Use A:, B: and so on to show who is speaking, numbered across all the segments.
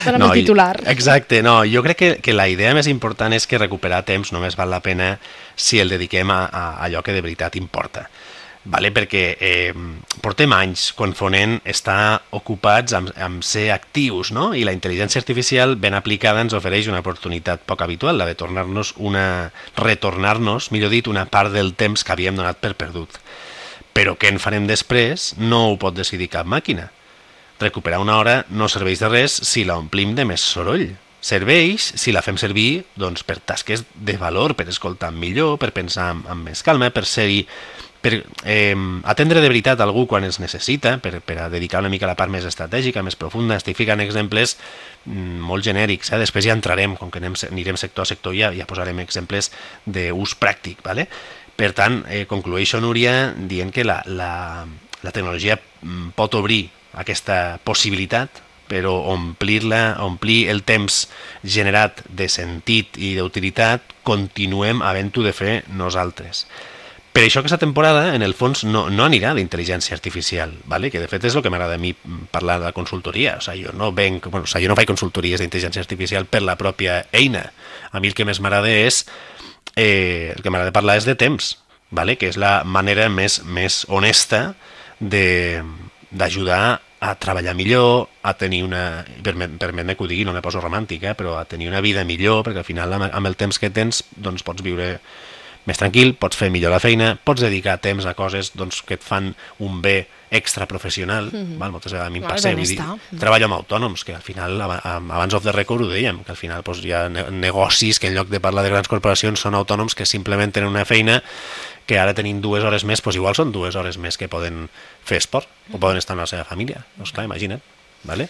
A: Dóna'm el titular.
B: Exacte, no, jo crec que la idea més important és que recuperar temps només val la pena si el dediquem a allò que de veritat importa. Vale? Perquè portem anys confonent estar ocupats amb ser actius, no? I la intel·ligència artificial ben aplicada ens ofereix una oportunitat poc habitual, la de retornar-nos, millor dit, una part del temps que havíem donat per perdut. Però què en farem després no ho pot decidir cap màquina. Recuperar una hora no serveix de res si la omplim de més soroll. Serveix si la fem servir doncs, per tasques de valor, per escoltar millor, per pensar amb més calma, per ser-hi, per atendre de veritat algú quan es necessita, per a dedicar una mica a la part més estratègica, més profunda. Estic ficant exemples molt genèrics, després ja entrarem, com que anirem sector a sector, ja posarem exemples d'ús pràctic. Vale? Per tant, conclueixo, Núria, dient que la tecnologia pot obrir aquesta possibilitat, però omplir el temps generat de sentit i d'utilitat continuem havent-ho de fer nosaltres. Per això aquesta temporada, en el fons, no anirà d'intel·ligència artificial, ¿vale? Que de fet és el que m'agrada a mi parlar de la consultoria. Jo no faig consultories d'intel·ligència artificial per la pròpia eina. A mi el que més m'agrada parlar és de temps, ¿vale? Que és la manera més honesta d'ajudar a treballar millor, a tenir permet-me que ho digui, no me poso romàntica, però a tenir una vida millor, perquè al final amb el temps que tens doncs pots viure més tranquil, pots fer millor la feina, pots dedicar temps a coses que et fan un bé extra professional. Moltes vegades a mi em passa, treballo amb autònoms, que al final, abans off the record ho dèiem, que al final hi ha negocis que en lloc de parlar de grans corporacions són autònoms que simplement tenen una feina que ara tenim 2 hores més, doncs igual són 2 hores més que poden fer esport o poden estar amb la seva família. Doncs clar, imagina't. Vale?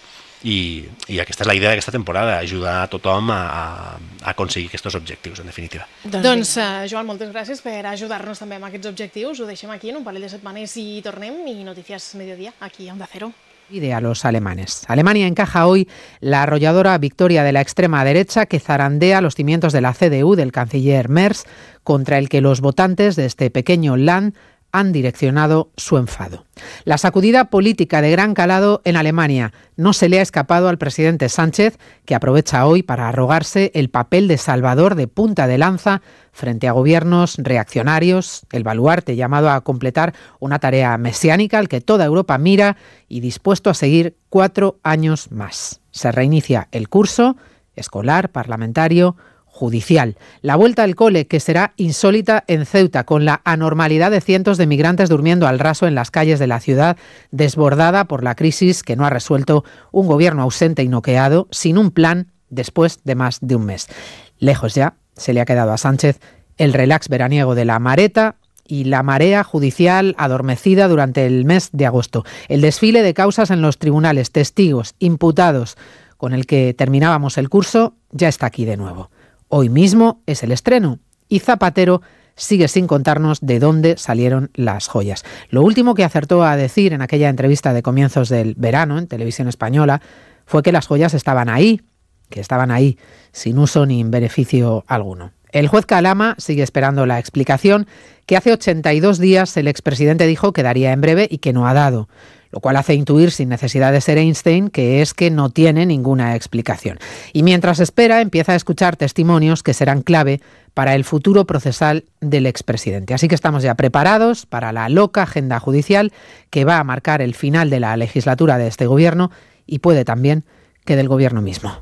B: I aquesta és la idea d'aquesta temporada, ajudar a tothom a aconseguir aquests objectius, en definitiva.
A: Doncs, Joan, moltes gràcies per ajudar-nos també amb aquests objectius. Ho deixem aquí en un parell de setmanes i tornem. I Noticias Mediodía, aquí a Onda Cero.
C: De a los alemanes. Alemania encaja hoy la arrolladora victoria de la extrema derecha que zarandea los cimientos de la CDU del canciller Merz, contra el que los votantes de este pequeño Land han direccionado su enfado. La sacudida política de gran calado en Alemania no se le ha escapado al presidente Sánchez, que aprovecha hoy para arrogarse el papel de salvador de punta de lanza frente a gobiernos reaccionarios, el baluarte llamado a completar una tarea mesiánica al que toda Europa mira y dispuesto a seguir 4 años más. Se reinicia el curso escolar, parlamentario, judicial. La vuelta al cole, que será insólita en Ceuta, con la anormalidad de cientos de migrantes durmiendo al raso en las calles de la ciudad, desbordada por la crisis que no ha resuelto un gobierno ausente y noqueado, sin un plan después de más de un mes. Lejos ya se le ha quedado a Sánchez el relax veraniego de la Mareta y la marea judicial adormecida durante el mes de agosto. El desfile de causas en los tribunales, testigos, imputados, con el que terminábamos el curso, ya está aquí de nuevo. Hoy mismo es el estreno y Zapatero sigue sin contarnos de dónde salieron las joyas. Lo último que acertó a decir en aquella entrevista de comienzos del verano en Televisión Española fue que las joyas estaban ahí, sin uso ni beneficio alguno. El juez Calama sigue esperando la explicación que hace 82 días el expresidente dijo que daría en breve y que no ha dado, lo cual hace intuir, sin necesidad de ser Einstein, que es que no tiene ninguna explicación. Y mientras espera, empieza a escuchar testimonios que serán clave para el futuro procesal del expresidente. Así que estamos ya preparados para la loca agenda judicial que va a marcar el final de la legislatura de este gobierno y puede también que del gobierno mismo.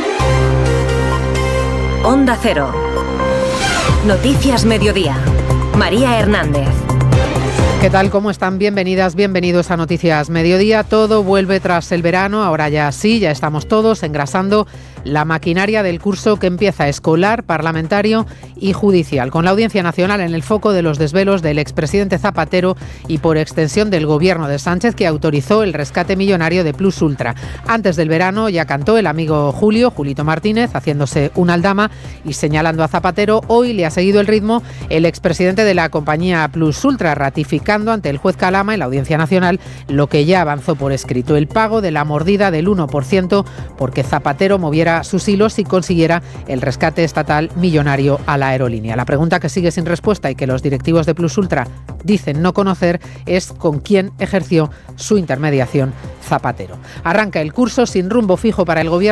D: Onda Cero. Noticias Mediodía. María Hernández.
C: ¿Qué tal? ¿Cómo están? Bienvenidas, bienvenidos a Noticias Mediodía. Todo vuelve tras el verano, ahora ya sí, ya estamos todos engrasando la maquinaria del curso que empieza escolar, parlamentario y judicial, con la Audiencia Nacional en el foco de los desvelos del expresidente Zapatero y por extensión del gobierno de Sánchez, que autorizó el rescate millonario de Plus Ultra. Antes del verano ya cantó el amigo Julito Martínez, haciéndose una aldama y señalando a Zapatero. Hoy le ha seguido el ritmo el expresidente de la compañía Plus Ultra, ratificando ante el juez Calama en la Audiencia Nacional lo que ya avanzó por escrito: el pago de la mordida del 1% porque Zapatero moviera sus hilos y consiguiera el rescate estatal millonario a la aerolínea. La pregunta que sigue sin respuesta y que los directivos de Plus Ultra dicen no conocer es con quién ejerció su intermediación Zapatero. Arranca el curso sin rumbo fijo para el gobierno.